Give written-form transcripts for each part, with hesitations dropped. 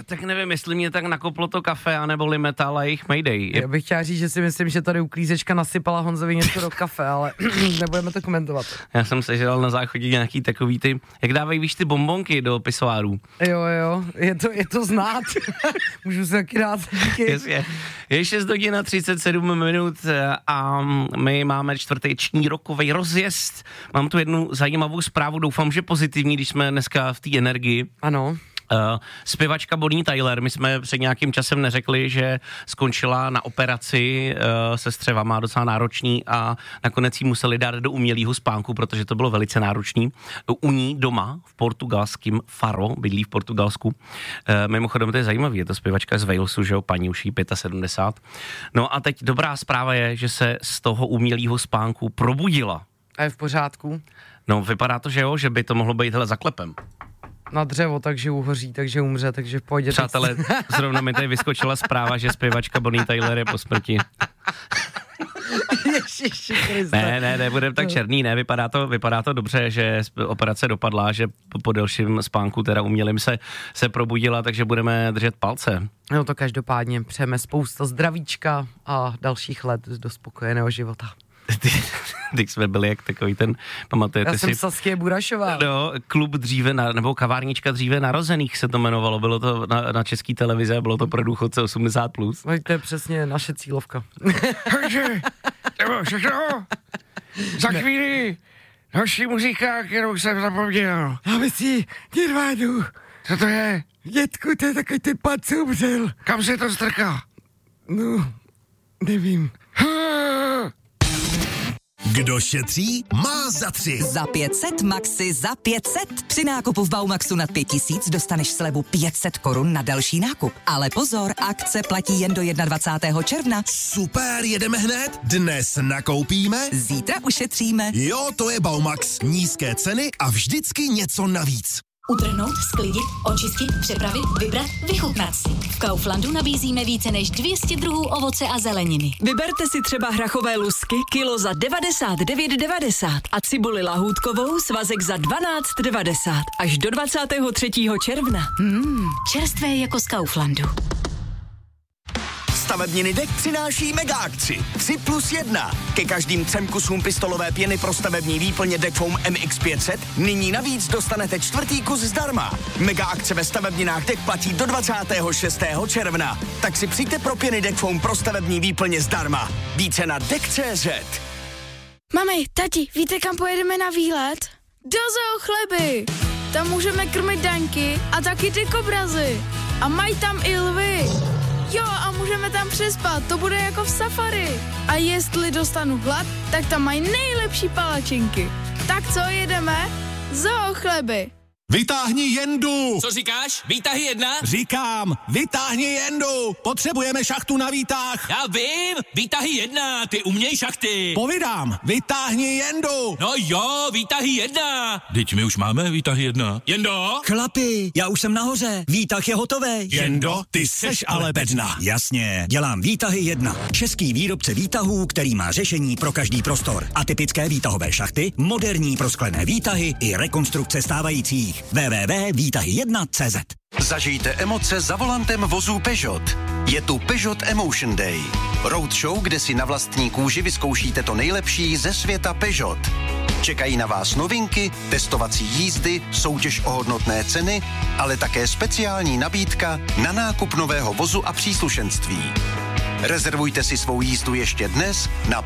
tak nevím, jestli mě tak nakoplo to kafe, anebo Limetal a jejich Mayday. Já bych chtěla říct, že si myslím, že tady uklízečka nasypala Honzovi něco do kafe, ale nebudeme to komentovat. Já jsem sežral na záchodě nějaký takový ty, jak dávají, víš, ty bonbonky do pisoárů. Jo, je to znát. Můžu se taky dát. Jasně. Je 6 hodin a 37 minut a my máme čtvrteční rokový rozjezd. Mám tu jednu zajímavou zprávu, doufám, že pozitivní, když jsme dneska v té energii. Ano. Zpěvačka Bonnie Tyler, my jsme před nějakým časem neřekli, že skončila na operaci se střevama, docela náročný, a nakonec jí museli dát do umělého spánku, protože to bylo velice náročný. U ní doma v portugalském Faro, bydlí v Portugalsku. Mimochodem to je zajímavý, je to zpěvačka z Walesu, že jo, paní už jí 75. No a teď dobrá zpráva je, že se z toho umělého spánku probudila. A je v pořádku? No vypadá to, že jo, že by to mohlo být zaklepem. Na dřevo, takže uhoří, takže umře, takže pojď. Přátelé, zrovna mi tady vyskočila zpráva, že zpěvačka Bonnie Tyler je po smrti. Ne, nebudem tak černý, ne, vypadá to dobře, že operace dopadla, že po delším spánku teda umělým se probudila, takže budeme držet palce. No to každopádně přejeme spousta zdravíčka a dalších let do spokojeného života. Když jsme byli jak takový ten, pamatujete si? Já jsem Saskia Burašová. No, klub dříve, nebo kavárnička dříve narozených se to jmenovalo, bylo to na české televize, bylo to pro důchodce 80+. No, to je přesně naše cílovka. Takže, nebo všechno, za chvíli další muzika, kterou jsem zapomněl. Já si Nirvánu. Co to je? Dětku, to je takový ten pan, co umřel. Kam se to strká? No, nevím. Kdo šetří, má za 3. Za 500, Maxi za 500. Při nákupu v Baumaxu nad 5000 dostaneš slevu 500 korun na další nákup. Ale pozor, akce platí jen do 21. června. Super, jedeme hned? Dnes nakoupíme? Zítra ušetříme. Jo, to je Baumax. Nízké ceny a vždycky něco navíc. Utrhnout, sklidit, očistit, přepravit, vybrat, vychutnat si. V Kauflandu nabízíme více než 200 druhů ovoce a zeleniny. Vyberte si třeba hrachové lusky kilo za 99,90 a cibuli lahůdkovou svazek za 12,90 až do 23. června. Čerstvé jako z Kauflandu. Stavebniny DEK přináší mega akci 3+1. Ke každým 3 kusům pistolové pěny pro stavební výplně DEK Foam MX500 nyní navíc dostanete 4. kus zdarma. Mega akce ve stavebninách DEK platí do 26. června. Tak si přijďte pro pěny DEK Foam pro stavební výplně zdarma. Více na DEK.cz. Mami, tati, víte, kam pojedeme na výlet? Do Zoo Chleby. Tam můžeme krmit daňky a taky ty kobrazy. A mají tam i lvy. Jo, a můžeme tam přespat, to bude jako v safari. A jestli dostanu hlad, tak tam mají nejlepší palačinky. Tak co, jedeme? Zoo Chleby. Vytáhni jendu! Co říkáš? Výtahy 1? Říkám, vytáhni jendu! Potřebujeme šachtu na výtah! Já vím! Výtahy 1, ty uměj šachty! Povídám, vytáhni jendu! No jo, výtahy 1! Teď my už máme výtahy 1. Jendo? Chlapi, já už jsem nahoře, výtah je hotový. Jendo, ty seš ale bedna. Jasně, dělám výtahy 1. Český výrobce výtahů, který má řešení pro každý prostor. Atypické výtahové šachty, moderní prosklené výtahy i rekonstrukce stávajících. www.výtahy1.cz. Zažijte emoce za volantem vozů Peugeot. Je tu Peugeot Emotion Day. Roadshow, kde si na vlastní kůži vyzkoušíte to nejlepší ze světa Peugeot. Čekají na vás novinky, testovací jízdy, soutěž o hodnotné ceny, ale také speciální nabídka na nákup nového vozu a příslušenství. Rezervujte si svou jízdu ještě dnes na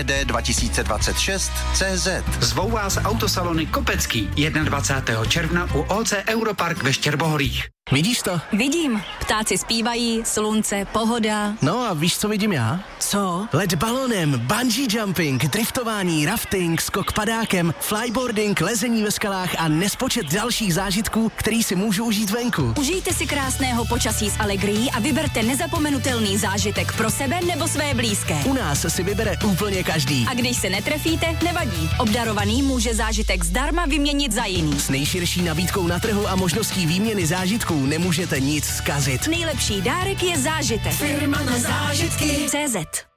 PED2026.cz. Zvou vás autosalony Kopecký 21. června u OC Europark ve Štěrbohorích. Vidíš to? Vidím. Ptáci zpívají, slunce, pohoda. No a víš, co vidím já? Co? Let balonem, bungee jumping, driftování, rafting, skok padákem, flyboarding, lezení ve skalách a nespočet dalších zážitků, který si můžu užít venku. Užijte si krásného počasí s Allegrií a vyberte nezapomenutelný zážitek pro sebe nebo své blízké. U nás si vybere úplně každý. A když se netrefíte, nevadí. Obdarovaný může zážitek zdarma vyměnit za jiný. S nejširší nabídkou na trhu a možností výměny zážitků nemůžete nic zkazit. Nejlepší dárek je zážitek. Firma na zážitky. CZ.